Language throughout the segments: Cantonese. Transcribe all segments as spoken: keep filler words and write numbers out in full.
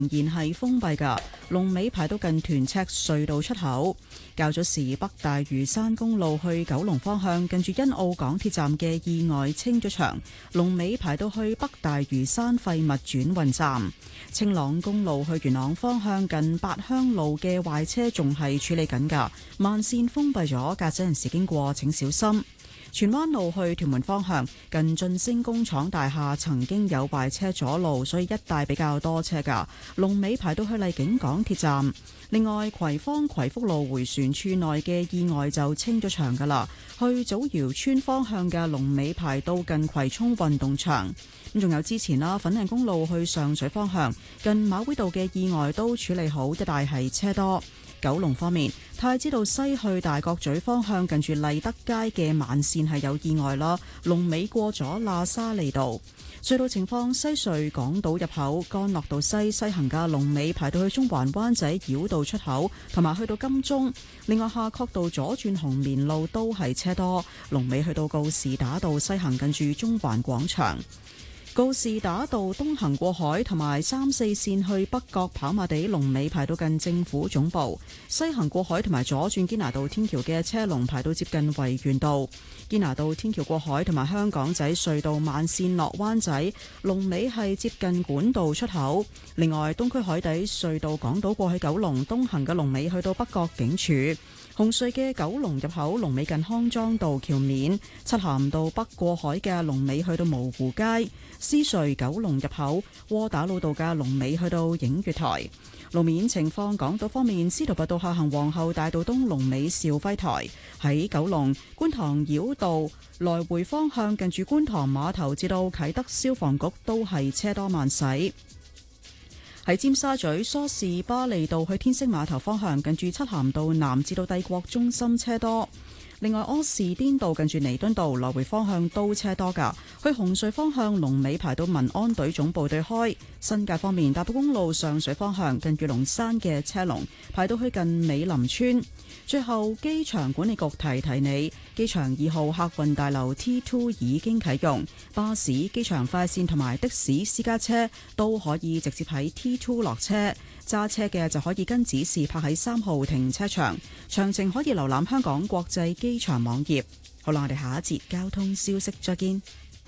仍然係封閉㗎，龍尾排到近屯赤隧道出口。較早時北大嶼山公路去九龍方向，近住欣澳港鐵站嘅意外清咗場，龍尾排到去北大嶼山廢物轉運站。青朗公路去元朗方向，近八鄉路嘅壞車仲係處理緊㗎，慢線封閉咗，駕駛人士經過請小心。荃灣路去屯門方向，近晉升工廠大廈曾經有壞車阻路，所以一帶比較多車㗎。龍尾排到去荔景港鐵站。另外，葵芳葵福路迴旋處內嘅意外就清咗場㗎啦。去祖堯村方向嘅龍尾排到近葵涌運動場。咁仲有之前啦，粉嶺公路去上水方向，近馬會道嘅意外都處理好，一帶係車多。九龍方面，太子道西去大角咀方向，近住麗德街嘅慢線係有意外啦，龍尾過咗喇沙利道。隧道情況，西隧港島入口干諾道西西行嘅龍尾排到去中環灣仔繞道出口，同埋去到金鐘。另外，夏慤道左轉紅棉路都係車多，龍尾去到告士打道西行，近住中環廣場。告士打道東行過海同埋三四線去北角跑馬地龍尾排到近政府總部，西行過海同埋左轉堅拿道天橋嘅車龍排到接近維園道。堅拿道天橋過海同埋香港仔隧道慢線落灣仔龍尾係接近管道出口。另外，東區海底隧道港島過去九龍東行嘅龍尾去到北角警署。紅隧嘅九龍入口龍尾近康莊道橋面，漆咸道北過海嘅龍尾去到蕪湖街。獅隧九龍入口窩打老道嘅龍尾去到映月台。路面情況，港島方面，司徒拔道下行皇后大道東龍尾兆輝台。喺九龍觀塘繞道來回方向，近住觀塘碼頭至到啟德消防局都係車多慢駛。喺尖沙咀梳士巴利道去天星碼頭方向，近住漆咸道南至到帝國中心車多。另外，柯士甸道近住彌敦道來回方向都車多㗎。去紅隧方向龍尾排到民安隊總部對開。新界方面，大埔公路上水方向近住龍山嘅車龍排到去近美林村。最後，機場管理局提提你，機場二號客運大樓 T 二 已經啟用，巴士、機場快線同埋的士私家車都可以直接喺 T 二落車。揸車嘅就可以跟指示泊喺三號停車場，詳情可以瀏覽香港國際機場網頁。好啦，我哋下一節交通消息再見。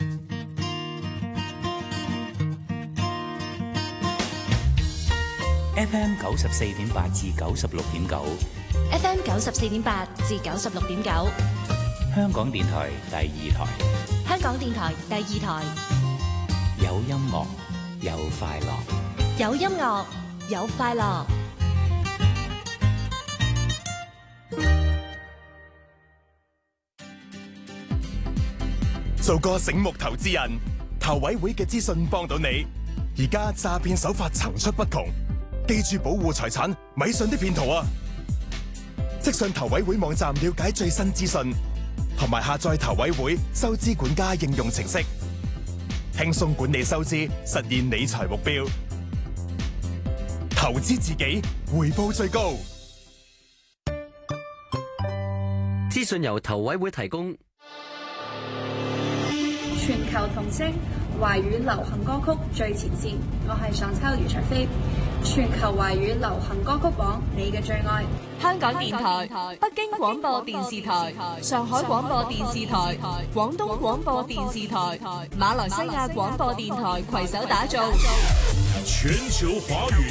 F M 九十四點八至九十六點九 ，F M 九十四點八至九十六點九， 香港電台第二台， 香港電台第二台， 有音樂，有快樂， 有音樂。有快樂， 做個醒目投資人，投委會嘅資訊幫到你。而家詐騙手法層出不窮，記住保護財產，咪信啲騙徒啊！即上投委會網站了解最新資訊，同埋下載投委會收支管家應用程式，輕鬆管理收支，實現理財目標。投資自己，回報最高。 資訊由投委會提供。 全球同聲，華語流行歌曲最前線。我係上秋余卓飛。全球華語流行歌曲榜，你嘅最愛。 香港電台、北京廣播電視台、上海廣播電視台、廣東廣播電視台、馬來西亞廣播電台攜手打造全球華語